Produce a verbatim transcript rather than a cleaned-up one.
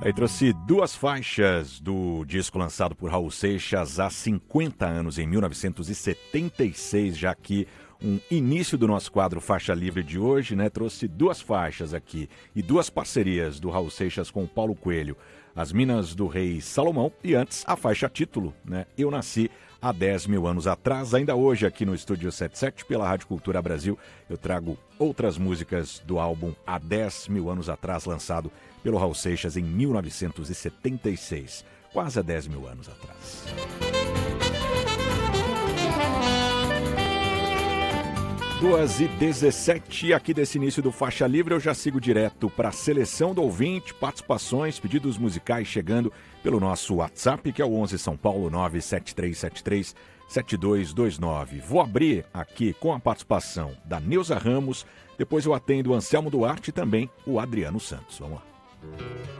Aí trouxe duas faixas do disco lançado por Raul Seixas há cinquenta anos, em mil novecentos e setenta e seis, já que um início do nosso quadro Faixa Livre de hoje, né? Trouxe duas faixas aqui e duas parcerias do Raul Seixas com o Paulo Coelho, As Minas do Rei Salomão, e antes a faixa título, né? Eu Nasci há dez mil anos atrás. Ainda hoje aqui no Estúdio setenta e sete, pela Rádio Cultura Brasil, eu trago outras músicas do álbum Há dez mil anos atrás, lançado pelo Raul Seixas em mil novecentos e setenta e seis, quase há dez mil anos atrás. duas e dezessete, aqui desse início do Faixa Livre, eu já sigo direto para a seleção do ouvinte, participações, pedidos musicais chegando pelo nosso WhatsApp, que é o onze São Paulo nove sete três sete três sete dois dois nove. Vou abrir aqui com a participação da Neuza Ramos, depois eu atendo o Anselmo Duarte e também o Adriano Santos. Vamos lá.